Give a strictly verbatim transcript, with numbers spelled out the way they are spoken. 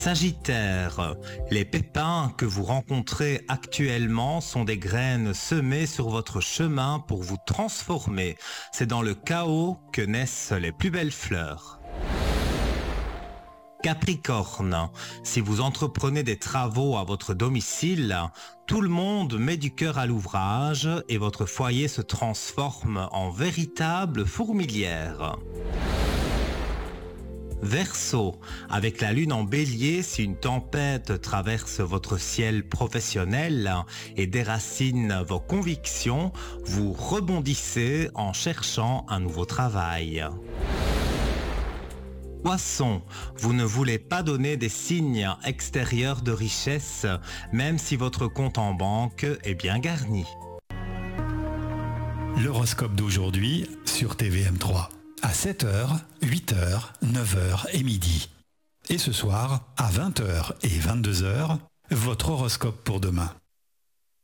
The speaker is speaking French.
Sagittaire, les pépins que vous rencontrez actuellement sont des graines semées sur votre chemin pour vous transformer. C'est dans le chaos que naissent les plus belles fleurs. Capricorne, si vous entreprenez des travaux à votre domicile, tout le monde met du cœur à l'ouvrage et votre foyer se transforme en véritable fourmilière. Verseau, avec la lune en bélier, si une tempête traverse votre ciel professionnel et déracine vos convictions, vous rebondissez en cherchant un nouveau travail. Poisson, vous ne voulez pas donner des signes extérieurs de richesse, même si votre compte en banque est bien garni. L'horoscope d'aujourd'hui sur T V M trois. À sept heures, huit heures, neuf heures et midi. Et ce soir, à vingt heures et vingt-deux heures, votre horoscope pour demain.